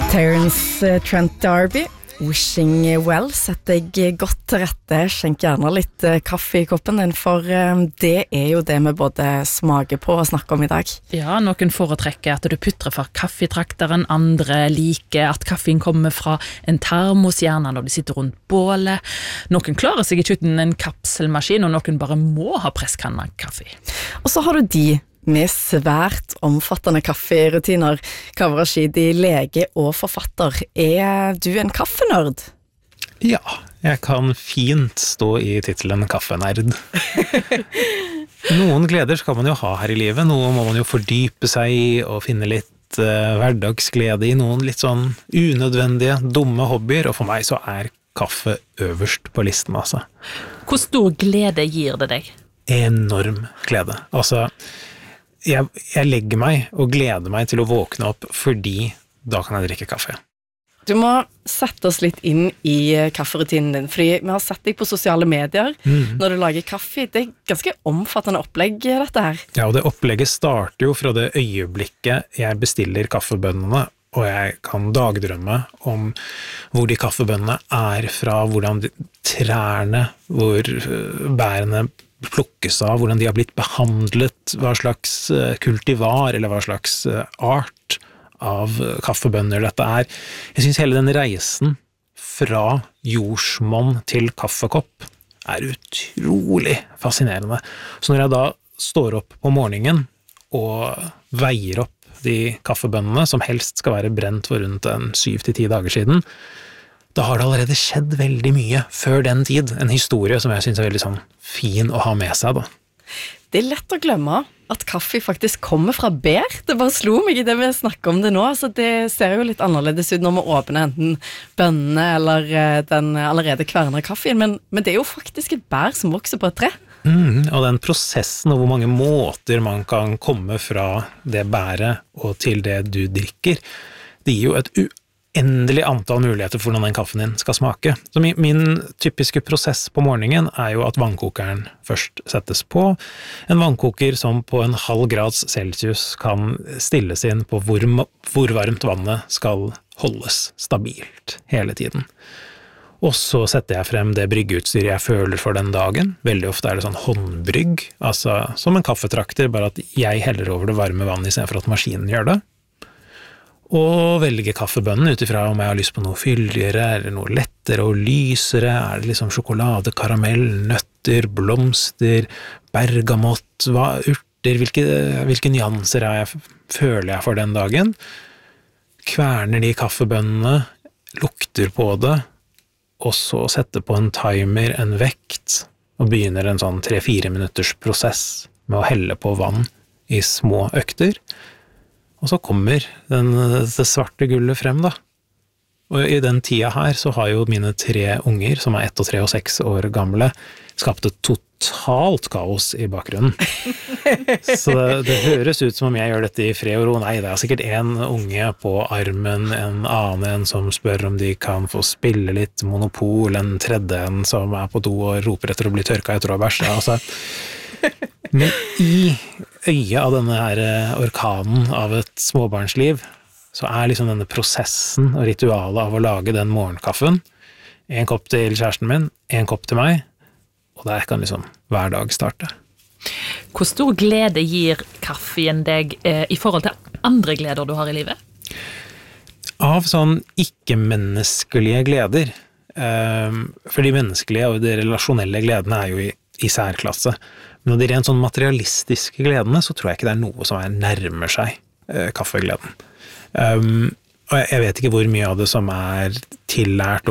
Terence Trent D'Arby, Wishing Well, setter jeg godt til rette, skjenk gjerne litt kaffe i koppen din, for det jo det vi både smaker på og snakker om i dag. Ja, noen foretrekker at du putter fra kaffetrakteren, andre liker at kaffen kommer fra en termos, gjerne når de sitter rundt bålet. Noen klarer seg ikke uten en kapselmaskin, og noen bare må ha presskanna kaffe. Og så har du de med svært omfattende kafferutiner. Kaveh Rashidi, lege og forfatter. Du en kaffenørd? Ja, jeg kan fint stå i titelen kaffenerd. Noen gleder skal man jo ha her i livet, noe må man jo fordype seg i og finne litt hverdagsglede i, noen litt sånn unødvendige, dumme hobbyer, og for meg så kaffe øverst på listen, altså. Hvor stor glede gir det deg? Enorm glede. Altså, jeg legger meg og gleder meg til å våkne opp, fordi da kan jeg drikke kaffe. Du må sette oss litt inn i kafferutinen din, fordi vi har sett deg på sosiale medier når du lager kaffe. Det ganske omfattende opplegg, dette her. Ja, og det opplegget starter jo fra det øyeblikket jeg bestiller kaffebønnene, og jeg kan dagdrømme om hvor de kaffebønnene fra, hvordan trærne, hvor bærene plukkes av, hvordan de har blitt behandlet, hva slags kultivar eller hva slags art av kaffebønner dette Jeg synes hele den reisen fra jordsmonn til kaffekopp utrolig fascinerende. Så når jeg da står opp på morgenen og veier opp de kaffebønnene, som helst skal være brent for rundt 7-10 dager siden, da har det allerede skjedd veldig mye før den tid. En historie som jeg synes veldig sånn fin å ha med seg, da. Det lett å glemme at kaffe faktisk kommer fra bær. Det bare slo meg i det vi snakker om det nå. Altså, det ser jo litt annerledes ut når vi åpner enten bønnene eller den allerede kværne kaffen, men det jo faktisk et bær som vokser på et tre. Og den prosessen og hvor mange måter man kan komme fra det bæret og til det du drikker, det gir jo et uendelig antall muligheter for hvordan den kaffen din skal smake. Så min typiske prosess på morgenen jo at vannkokeren først settes på. En vannkoker som på 0,5 grads Celsius kan stilles inn på hvor varmt vannet skal holdes stabilt hele tiden. Og så setter jeg frem det bryggeutstyret jeg føler for den dagen. Veldig ofte det sånn håndbrygg, altså som en kaffetrakter, bare at jeg heller over det varme vannet i stedet for at maskinen gjør det. Og velge kaffebønnen utifra om jeg har lyst på noe fyldigere, eller noe lettere og lysere. Det liksom sjokolade, karamell, nøtter, blomster, bergamott, urter, hvilke nyanser føler jeg for den dagen? Kverner de kaffebønnene, lukter på det, og så setter på en timer, en vekt, og begynner en sånn 3-4 minutters prosess med å helle på vann i små økter. Og så kommer det svarte gullet frem, da. Og i den tida her så har jo mine 3 unger, som 1, 3 og 6 år gamle, skapt et totalt kaos i bakgrunnen. Så det høres ut som om jeg gjør dette i fred og ro. Nei, det sikkert en unge på armen, en annen som spør om de kan få spille litt Monopol, en tredje en som på do og roper etter å bli tørka etter å ha bæsja. Altså. Men i øyet av denne her orkanen av et småbarnsliv, så liksom denne prosessen og ritualet av å lage den morgenkaffen, en kopp til kjæresten min, en kopp til meg, og der kan liksom hver dag starte. Hvor stor glede gir kaffen deg i forhold til andre gleder du har i livet? Av sånn ikke-menneskelige gleder, for de menneskelige og de relasjonelle gledene jo i særklasse, men av de rent sånn materialistiske gledene, så tror jeg ikke det noe som nærmer seg kaffegleden. Og jeg vet ikke hvor mye av det som tillært